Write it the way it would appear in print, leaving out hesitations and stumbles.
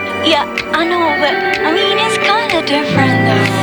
Yeah, I know, but I mean, it's kinda different though.